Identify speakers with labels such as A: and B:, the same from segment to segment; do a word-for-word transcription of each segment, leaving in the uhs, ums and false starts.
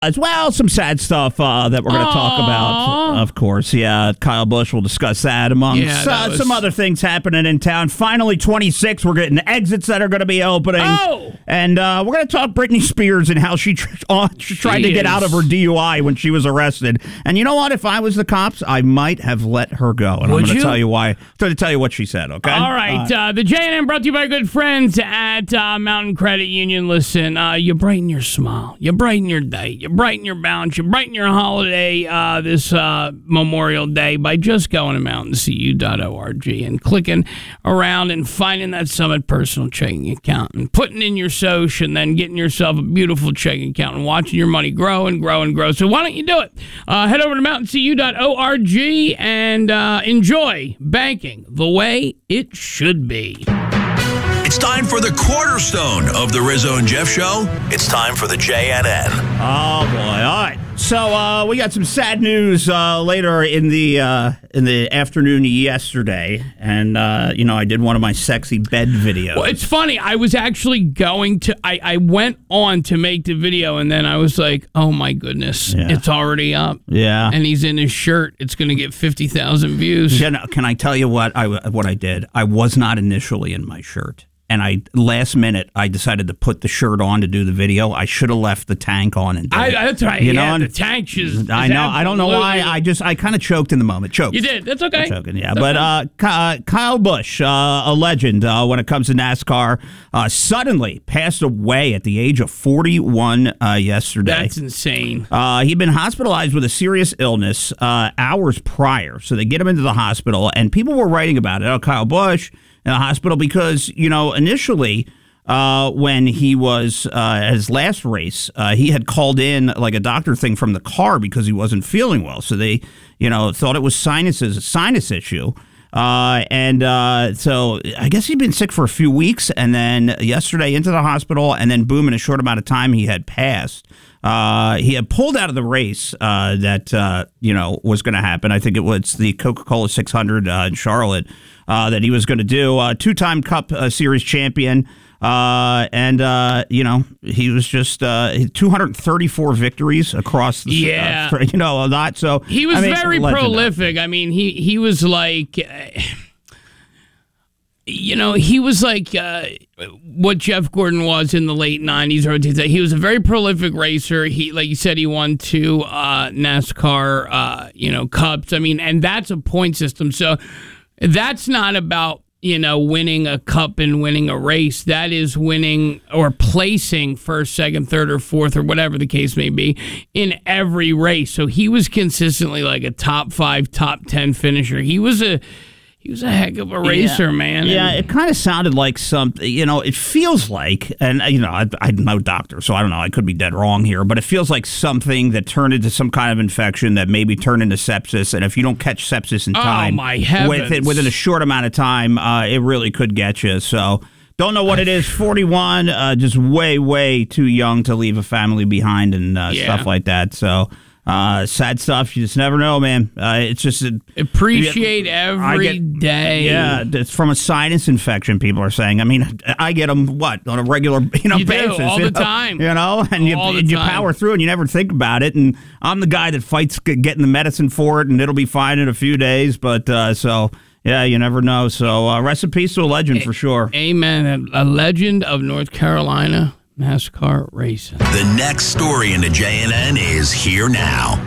A: As well, some sad stuff uh, that we're going to talk about, of course. Yeah, Kyle Busch will discuss that amongst
B: Yeah, that
A: uh,
B: was...
A: some other things happening in town. Finally, twenty-six, we're getting exits that are going to be opening.
B: Oh!
A: And uh, we're going to talk Britney Spears and how she, tr- uh, she tried
B: She
A: to get
B: is.
A: out of her D U I when she was arrested. And you know what? If I was the cops, I might have let her go. And
B: Would
A: I'm going
B: you?
A: to tell you why. I'm going to tell you what she said, okay?
B: All right. Uh, the J and M brought to you by good friends at uh, Mountain Credit Union. Listen, uh, you brighten your smile. You brighten your day. You brighten your balance. You brighten your holiday uh, this uh, Memorial Day by just going to mountain c u dot org and clicking around and finding that Summit personal checking account and putting in your soch and then getting yourself a beautiful checking account and watching your money grow and grow and grow. So why don't you do it? Uh, head over to mountain c u dot org and uh, enjoy banking the way it should be.
C: It's time for the cornerstone of the Rizzo and Jeff Show. It's time for the J N N.
A: Oh, boy. All right. So uh, we got some sad news uh, later in the uh, in the afternoon yesterday. And, uh, you know, I did one of my sexy bed videos.
B: Well, it's funny. I was actually going to, I, I went on to make the video, and then I was like, oh, my goodness,
A: Yeah.
B: it's already up.
A: Yeah.
B: And he's in his shirt. It's going to get fifty thousand views.
A: Can, can I tell you what I, what I did? I was not initially in my shirt. And I last minute, I decided to put the shirt on to do the video. I should have left the tank on and did
B: I,
A: it.
B: that's right.
A: You
B: yeah,
A: know, and-
B: the tank is.
A: I know. I don't know why. I just I kind of choked in the moment. Choked.
B: You did. That's okay.
A: Choking, yeah.
B: That's
A: But
B: okay.
A: uh, Ky- uh, Kyle Busch, uh, a legend uh, when it comes to NASCAR, uh, suddenly passed away at the age of forty-one uh, yesterday.
B: That's insane.
A: Uh, he'd been hospitalized with a serious illness uh, hours prior. So they get him into the hospital, and people were writing about it. Oh, Kyle Busch in the hospital because, you know, initially uh, when he was uh, at his last race, uh, he had called in like a doctor thing from the car because he wasn't feeling well. So they, you know, thought it was sinuses, a sinus issue. Uh, and uh, so I guess he'd been sick for a few weeks, and then yesterday into the hospital, and then boom, in a short amount of time, he had passed. Uh, he had pulled out of the race uh, that, uh, you know, was going to happen. I think it was the Coca-Cola six hundred uh, in Charlotte uh, that he was going to do. Uh, two-time Cup uh, Series champion. Uh, and, uh, you know, he was just uh, two hundred thirty-four victories across the,
B: Yeah.
A: uh, you know, a lot. So
B: He was
A: I mean,
B: very
A: legendary.
B: prolific. I mean, he, he was like, uh, you know, he was like uh, what Jeff Gordon was in the late nineties. Or he was a very prolific racer. He, like you said, he won two uh, NASCAR, uh, you know, cups. I mean, and that's a point system. So that's not about, you know, winning a cup and winning a race. That is winning or placing first, second, third, or fourth, or whatever the case may be, in every race. So he was consistently like a top five, top ten finisher. He was a he was a heck of a racer,
A: yeah.
B: man.
A: Yeah,
B: And
A: it kind of sounded like something, you know, it feels like, and, you know, I, I'm no doctor, so I don't know, I could be dead wrong here, but it feels like something that turned into some kind of infection that maybe turned into sepsis, and if you don't catch sepsis in
B: Oh,
A: time,
B: my heavens.
A: within, within a short amount of time, uh, it really could get you, so... Don't know what it is. forty-one, uh, just way, way too young to leave a family behind and uh,
B: Yeah.
A: stuff like that. So, uh, sad stuff. You just never know, man. Uh, it's just a,
B: appreciate
A: I
B: every
A: get-
B: day.
A: Yeah, it's from a sinus infection. People are saying. I mean, I get them what on a regular, you know,
B: You do,
A: basis,
B: all
A: you
B: the
A: know?
B: time.
A: You know, and you
B: All the
A: and you
B: time.
A: power through, and you never think about it. And I'm the guy that fights g- getting the medicine for it, and it'll be fine in a few days. But uh, so. Yeah, you never know. So, uh, rest in peace to a legend for sure.
B: Amen. A, a legend of North Carolina NASCAR racing.
C: The next story in the J N N is here now.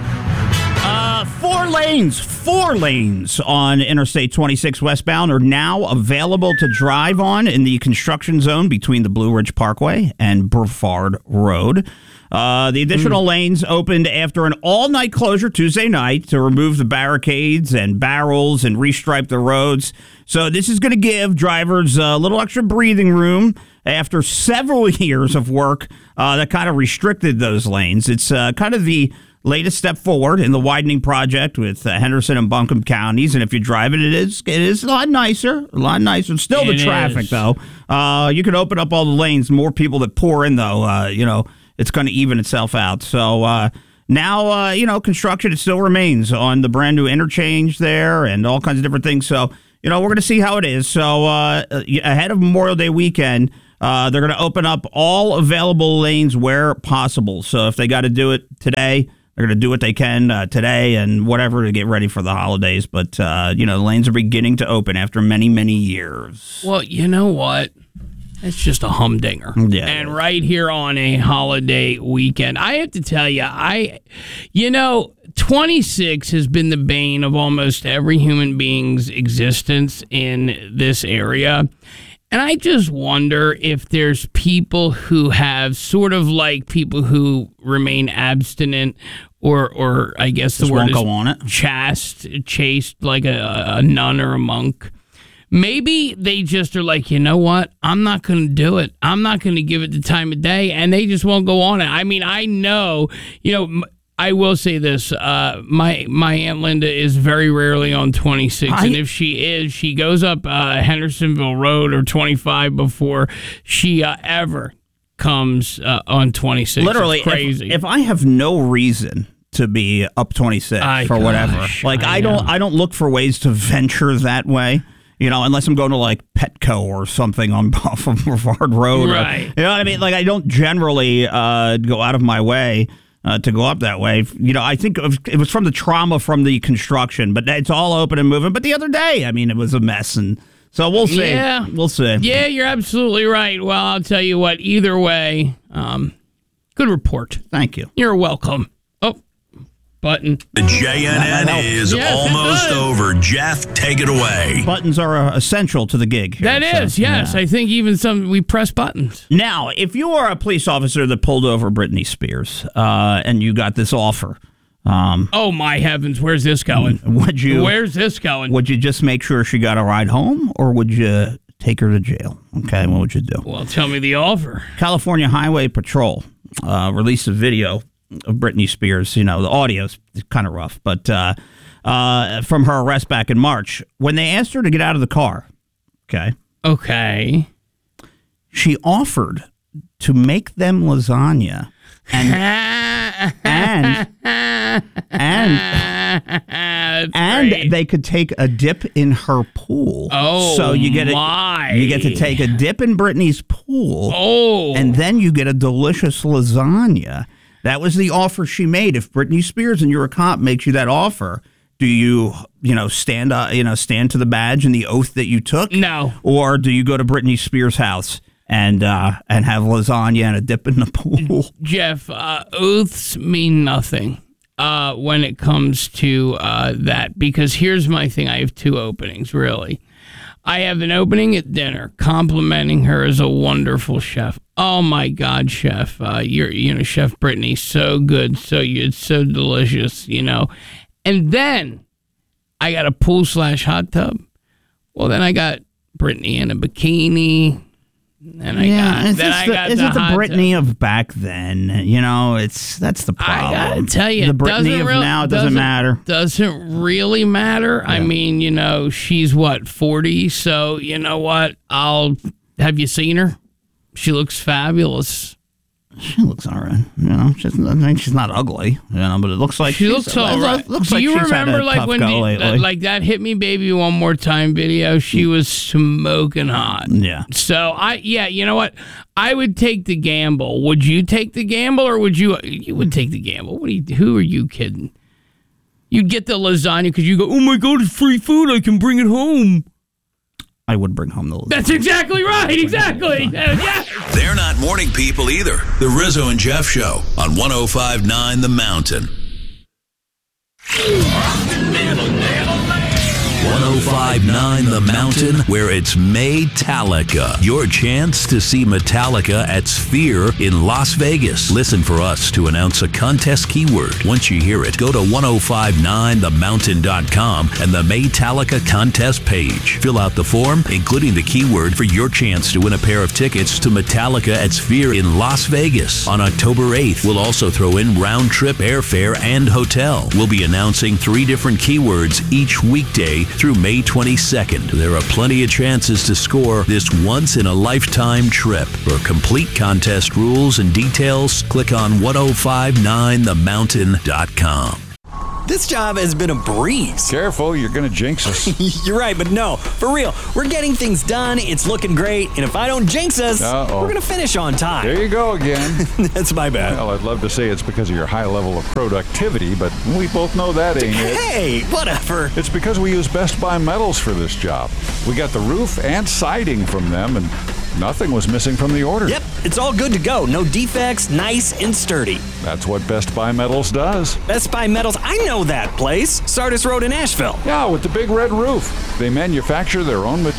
A: Uh, four lanes, four lanes on Interstate twenty-six westbound are now available to drive on in the construction zone between the Blue Ridge Parkway and Brevard Road. Uh, the additional mm. lanes opened after an all-night closure Tuesday night to remove the barricades and barrels and restripe the roads. So this is going to give drivers a little extra breathing room after several years of work uh, that kind of restricted those lanes. It's uh, kind of the latest step forward in the widening project with uh, Henderson and Buncombe counties. And if you drive it, it is it is a lot nicer, a lot nicer. Still
B: It
A: the traffic,
B: is.
A: though. Uh, you can open up all the lanes. More people that pour in, though, uh, you know, it's going to even itself out. So uh, now, uh, you know, construction, it still remains on the brand new interchange there and all kinds of different things. So, you know, we're going to see how it is. So uh, ahead of Memorial Day weekend, Uh, they're going to open up all available lanes where possible. So if they got to do it today, they're going to do what they can uh, today and whatever to get ready for the holidays. But, uh, you know, the lanes are beginning to open after many, many years.
B: Well, you know what? It's just a humdinger.
A: Yeah.
B: And right here on a holiday weekend, I have to tell you, I, you know, twenty-six has been the bane of almost every human being's existence in this area. And I just wonder if there's people who have sort of like people who remain abstinent or, or I guess the
A: Just
B: word
A: won't
B: is
A: go on it.
B: chaste, chaste like a, a nun or a monk. Maybe they just are like, you know what? I'm not going to do it. I'm not going to give it the time of day, and they just won't go on it. I mean, I know, you know, I will say this. Uh, my my Aunt Linda is very rarely on twenty-six,
A: I,
B: and if she is, she goes up uh, Hendersonville Road or twenty-five before she uh, ever comes uh, on twenty-six.
A: Literally,
B: it's crazy.
A: If, if I have no reason to be up twenty-six
B: I,
A: for whatever,
B: gosh,
A: like I,
B: I
A: don't,
B: know.
A: I don't look for ways to venture that way. You know, unless I'm going to like Petco or something on off of Brevard Road.
B: Right.
A: Or, you know what I mean? Like I don't generally uh, go out of my way uh, to go up that way. You know, I think it was, it was from the trauma from the construction, but it's all open and moving. But the other day, I mean, it was a mess. And so we'll see.
B: Yeah.
A: We'll see.
B: Yeah, you're absolutely right. Well, I'll tell you what, either way, um, good report.
A: Thank you.
B: You're welcome. Oh, button.
C: The J N N is
B: Yes, it
C: almost
B: does.
C: over. Jeff, take it away.
A: Buttons are uh, essential to the gig here,
B: That
A: so,
B: is, yes.
A: yeah.
B: I think even some, we press buttons.
A: Now, if you are a police officer that pulled over Britney Spears uh, and you got this offer, um,
B: Oh, my heavens, where's this going?
A: would you
B: Where's this going?
A: would you just make sure she got a ride home, or would you take her to jail? Okay, what would you do?
B: Well, tell me the offer.
A: California Highway Patrol uh, released a video of Britney Spears. You know, the audio's kind of rough, but uh, uh, from her arrest back in March, when they asked her to get out of the car, okay,
B: Okay.
A: she offered to make them lasagna and and and and they could take a dip in her pool.
B: Oh,
A: so you get
B: my.
A: a, you get to take a dip in Britney's pool.
B: Oh.
A: And then you get a delicious lasagna. That was the offer she made. If Britney Spears and you're a cop makes you that offer, do you, you know, stand uh, you know, stand to the badge and the oath that you took?
B: No.
A: Or do you go to Britney Spears' house and uh, and have lasagna and a dip in the pool?
B: Jeff, uh, oaths mean nothing uh, when it comes to uh, that, because here's my thing. I have two openings, really. I have an opening at dinner complimenting her as a wonderful chef. Oh my God, chef! Uh, you're, you know, Chef Brittany, so good, so you, it's so delicious, you know. And then I got a pool slash hot tub. Well, then I got Brittany in a bikini. And I got,
A: is
B: then
A: this
B: I
A: the,
B: got
A: is
B: the
A: it the
B: hot
A: Britney
B: tub.
A: of back then? You know, it's that's the problem.
B: I gotta tell you,
A: the
B: it
A: Britney
B: doesn't
A: of
B: real-
A: now doesn't, matter.
B: Doesn't really matter. I mean, you know, she's what, forty? So you know what? I'll have you seen her? She looks fabulous.
A: She looks all right. You know, she's, I think she's not ugly. You know, but it looks like
B: She
A: she's-
B: looks all right.
A: Looks
B: Do
A: like
B: you
A: she's had
B: remember
A: a
B: like
A: tough
B: when
A: go
B: you,
A: lately.
B: like that "Hit Me Baby One More Time" video? She was smoking hot.
A: Yeah.
B: So I, yeah, you know what? I would take the gamble. Would you take the gamble, or would you? You would take the gamble. What are you? Who are you kidding? You'd get the lasagna because you go, oh my God, it's free food. I can bring it home.
A: I would bring home the lasagna.
B: That's exactly right. Exactly. Yeah.
C: They're not morning people either. The Rizzo and Jeff Show on one oh five point nine The Mountain. one oh five point nine The Mountain, where it's Maytalica. Your chance to see Metallica at Sphere in Las Vegas. Listen for us to announce a contest keyword. Once you hear it, go to ten fifty-nine the mountain dot com and the Maytalica contest page. Fill out the form, including the keyword for your chance to win a pair of tickets to Metallica at Sphere in Las Vegas. On October eighth, we'll also throw in round-trip airfare and hotel. We'll be announcing three different keywords each weekday through May twenty-second. There are plenty of chances to score this once-in-a-lifetime trip. For complete contest rules and details, click on ten fifty-nine the mountain dot com.
D: This job has been a breeze.
E: Careful, you're going to jinx us.
D: You're right, but no, for real. We're getting things done, it's looking great, and if I don't jinx us,
E: Uh-oh.
D: we're going to finish on time.
E: There you go again.
D: That's my bad.
E: Well, I'd love to say it's because of your high level of productivity, but we both know that ain't it.
D: Hey, whatever.
E: It's because we use Best Buy Metals for this job. We got the roof and siding from them, and nothing was missing from the order.
D: Yep, it's all good to go. No defects, nice and sturdy.
E: That's what Best Buy Metals does.
D: Best Buy Metals, I know that place. Sardis Road in Asheville.
E: Yeah, with the big red roof. They manufacture their own materials.